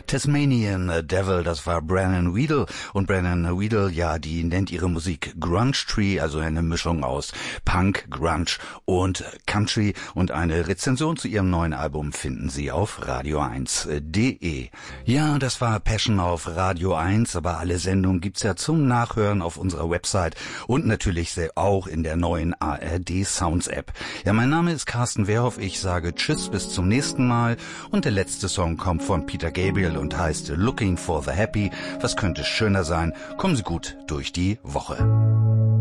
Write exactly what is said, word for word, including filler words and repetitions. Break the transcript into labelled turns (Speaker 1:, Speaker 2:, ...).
Speaker 1: Tasmanian Devil, das war Brennan Weedle. Und Brennan Weedle, ja, die nennt ihre Musik Grunge Tree, also eine Mischung aus Punk, Grunge und Country. Und eine Rezension zu ihrem neuen Album finden Sie auf radio eins punkt de. Ja, das war Passion auf Radio eins, aber alle Sendungen gibt's ja zum Nachhören auf unserer Website und natürlich auch in der neuen A R D Sounds App. Ja, mein Name ist Carsten Wehrhoff, ich sage Tschüss, bis zum nächsten Mal. Und der letzte Song kommt von Peter Gabriel und heißt Looking for the Happy. Was könnte schöner sein? Kommen Sie gut durch die Woche.